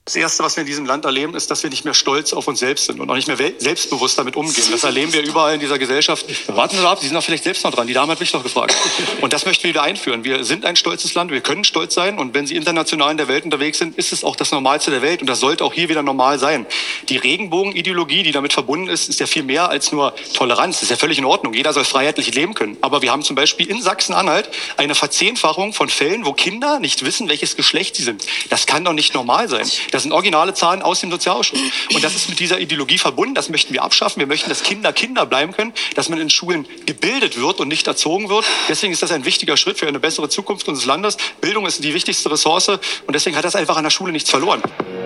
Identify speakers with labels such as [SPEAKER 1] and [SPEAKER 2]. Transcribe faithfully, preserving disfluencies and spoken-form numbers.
[SPEAKER 1] Das Erste, was wir in diesem Land erleben, ist, dass wir nicht mehr stolz auf uns selbst sind und auch nicht mehr selbstbewusst damit umgehen. Das erleben wir überall in dieser Gesellschaft. Warten Sie ab, Sie sind doch vielleicht selbst noch dran. Die Dame hat mich doch gefragt. Und das möchten wir wieder einführen. Wir sind ein stolzes Land, wir können stolz sein. Und wenn Sie international in der Welt unterwegs sind, ist es auch das Normalste der Welt. Und das sollte auch hier wieder normal sein. Die Regenbogenideologie, die damit verbunden ist, ist ja viel mehr als nur Toleranz. Das ist ja völlig in Ordnung. Jeder soll freiheitlich leben können. Aber wir haben zum Beispiel in Sachsen-Anhalt eine Verzehnfachung von Fällen, wo Kinder nicht wissen, welches Geschlecht sie sind. Das kann doch nicht normal sein. Das sind originale Zahlen aus dem Sozialausschuss. Und das ist mit dieser Ideologie verbunden. Das möchten wir abschaffen. Wir möchten, dass Kinder Kinder bleiben können, dass man in Schulen gebildet wird und nicht erzogen wird. Deswegen ist das ein wichtiger Schritt für eine bessere Zukunft unseres Landes. Bildung ist die wichtigste Ressource und deswegen hat das einfach an der Schule nichts verloren.